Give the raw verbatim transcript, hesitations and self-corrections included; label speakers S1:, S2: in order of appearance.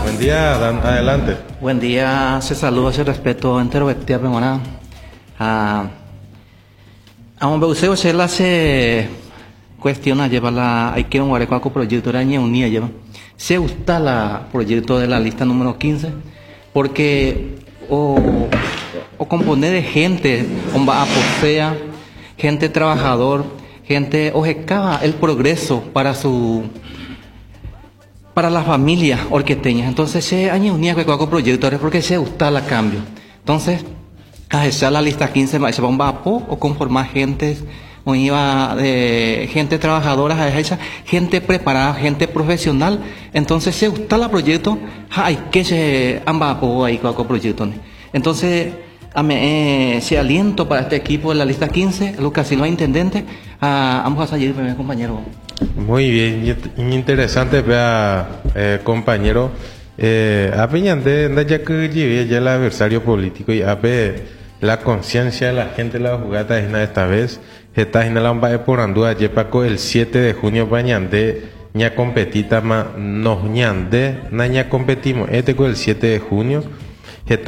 S1: Buen día, Dan, adelante.
S2: Buen día, se saluda, se respeto entero bestia pemona. Ah, a un beuseo se la se cuestiona lleva la hay que un guarecuaco proyecto de año unía lleva. Se gusta la proyecto de la lista número quince porque o o componer de gente, o va a posea, gente trabajador, gente o excava el progreso para su para las familias orqueteñas. Entonces se año unía que con proyectores porque se gusta la cambio. Entonces a esa la lista quince se va un vapo o conformar gente o iba de gente trabajadora a esa gente preparada, gente profesional. Entonces se gusta la proyecto hay que se ambapo ahí con proyectos. Entonces a me, eh, se aliento para este equipo de la lista quince, Lucas Silva intendente, a ambos a salir primer compañero.
S1: Muy bien, interesante, vea, eh, compañero. Eh, a Peñante, ya que llevé ya el adversario político y a ver la conciencia de la gente de la jugada es esta vez. Esta es la bomba de por andúa, yepaco el siete de junio, Peñante, ña competita ma, nos ñande, na ña competimos, este con el siete de junio.